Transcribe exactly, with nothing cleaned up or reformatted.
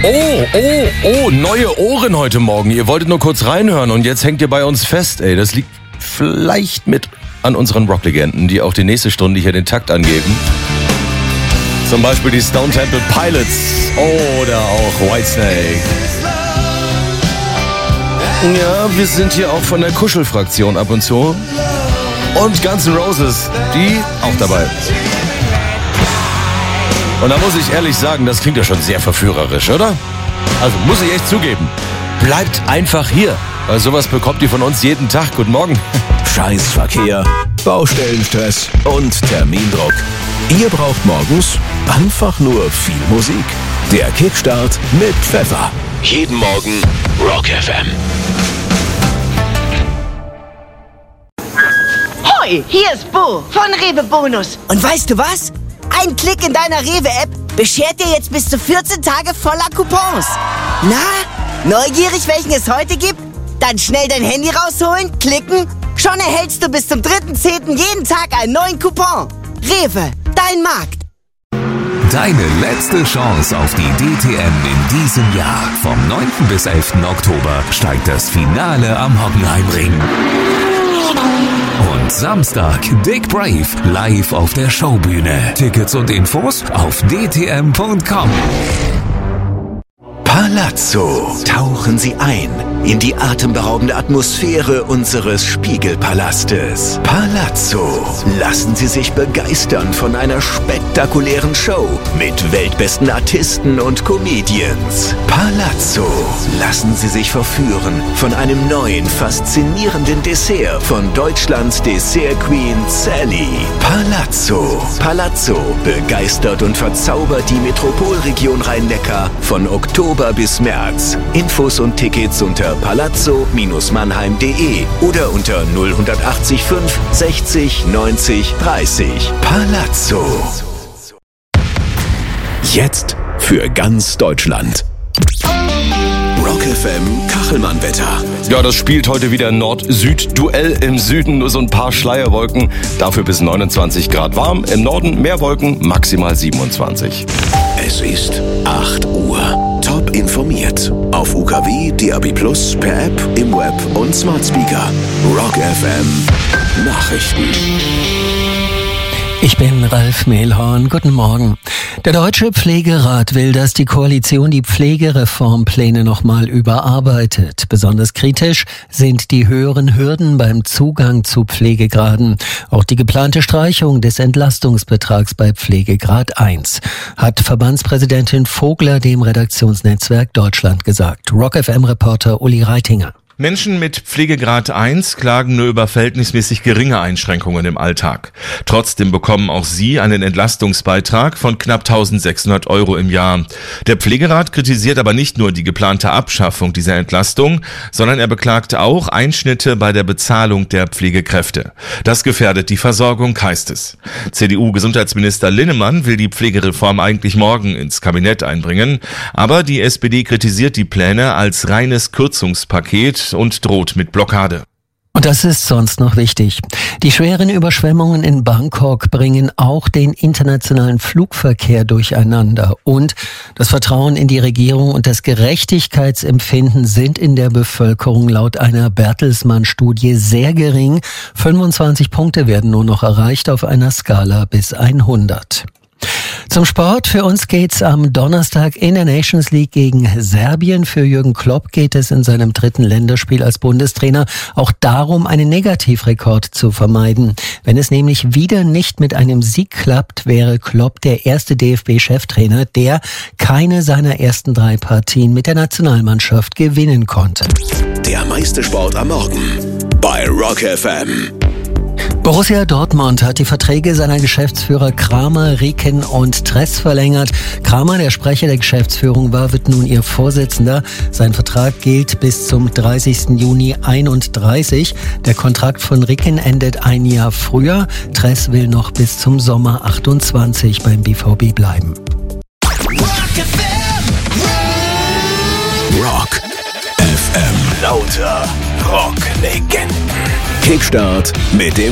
Oh, oh, oh, neue Ohren heute Morgen. Ihr wolltet nur kurz reinhören und jetzt hängt ihr bei uns fest, ey. Das liegt vielleicht mit an unseren Rocklegenden, die auch die nächste Stunde hier den Takt angeben. Zum Beispiel die Stone Temple Pilots oder auch Whitesnake. Ja, wir sind hier auch von der Kuschelfraktion ab und zu. Und Guns N' Roses, die auch dabei. Und da muss ich ehrlich sagen, das klingt ja schon sehr verführerisch, oder? Also muss ich echt zugeben, bleibt einfach hier, weil sowas bekommt ihr von uns jeden Tag. Guten Morgen. Scheißverkehr, Baustellenstress und Termindruck. Ihr braucht morgens einfach nur viel Musik. Der Kickstart mit Pfeffer. Jeden Morgen Rock F M. Hoi, hier ist Bo von Rewe Bonus. Und weißt du was? Ein Klick in deiner Rewe-App beschert dir jetzt bis zu vierzehn Tage voller Coupons. Na, neugierig, welchen es heute gibt? Dann schnell dein Handy rausholen, klicken. Schon erhältst du bis zum dritten zehnten jeden Tag einen neuen Coupon. Rewe, dein Markt. Deine letzte Chance auf die D T M in diesem Jahr. Vom neunten bis elften Oktober steigt das Finale am Hockenheimring. Und Samstag Dick Brave live auf der Showbühne. Tickets und Infos auf d t m punkt com. Palazzo. Tauchen Sie ein in die atemberaubende Atmosphäre unseres Spiegelpalastes. Palazzo. Lassen Sie sich begeistern von einer spektakulären Show mit weltbesten Artisten und Comedians. Palazzo. Lassen Sie sich verführen von einem neuen, faszinierenden Dessert von Deutschlands Dessert Queen Sally. Palazzo. Palazzo begeistert und verzaubert die Metropolregion Rhein-Neckar von Oktober bis März. Infos und Tickets unter palazzo Mannheim punkt de oder unter null acht fünf sechzig neunzig dreißig. Palazzo. Jetzt für ganz Deutschland. Rock F M Kachelmann-Wetter. Ja, das spielt heute wieder Nord-Süd-Duell. Im Süden nur so ein paar Schleierwolken, dafür bis neunundzwanzig Grad warm. Im Norden mehr Wolken, maximal siebenundzwanzig. Es ist acht Uhr. Top informiert. Auf U K W, D A B plus, per App, im Web und Smart Speaker. Rock F M Nachrichten. Ich bin Ralf Mehlhorn. Guten Morgen. Der Deutsche Pflegerat will, dass die Koalition die Pflegereformpläne nochmal überarbeitet. Besonders kritisch sind die höheren Hürden beim Zugang zu Pflegegraden. Auch die geplante Streichung des Entlastungsbetrags bei Pflegegrad eins, hat Verbandspräsidentin Vogler dem Redaktionsnetzwerk Deutschland gesagt. Rock F M-Reporter Uli Reitinger. Menschen mit Pflegegrad eins klagen nur über verhältnismäßig geringe Einschränkungen im Alltag. Trotzdem bekommen auch sie einen Entlastungsbeitrag von knapp eintausendsechshundert Euro im Jahr. Der Pflegerat kritisiert aber nicht nur die geplante Abschaffung dieser Entlastung, sondern er beklagt auch Einschnitte bei der Bezahlung der Pflegekräfte. Das gefährdet die Versorgung, heißt es. C D U-Gesundheitsminister Linnemann will die Pflegereform eigentlich morgen ins Kabinett einbringen, aber die S P D kritisiert die Pläne als reines Kürzungspaket und droht mit Blockade. Und das ist sonst noch wichtig. Die schweren Überschwemmungen in Bangkok bringen auch den internationalen Flugverkehr durcheinander. Und das Vertrauen in die Regierung und das Gerechtigkeitsempfinden sind in der Bevölkerung laut einer Bertelsmann-Studie sehr gering. fünfundzwanzig Punkte werden nur noch erreicht auf einer Skala bis hundert. Zum Sport. Für uns geht's am Donnerstag in der Nations League gegen Serbien. Für Jürgen Klopp geht es in seinem dritten Länderspiel als Bundestrainer auch darum, einen Negativrekord zu vermeiden. Wenn es nämlich wieder nicht mit einem Sieg klappt, wäre Klopp der erste D F B-Cheftrainer, der keine seiner ersten drei Partien mit der Nationalmannschaft gewinnen konnte. Der meiste Sport am Morgen bei Rock F M. Borussia Dortmund hat die Verträge seiner Geschäftsführer Kramer, Ricken und Tress verlängert. Kramer, der Sprecher der Geschäftsführung war, wird nun ihr Vorsitzender. Sein Vertrag gilt bis zum dreißigsten Juni einunddreißig. Der Kontrakt von Ricken endet ein Jahr früher. Tress will noch bis zum Sommer achtundzwanzig beim B V B bleiben. Rock F M. Lauter Rocklegenden. Kickstart mit dem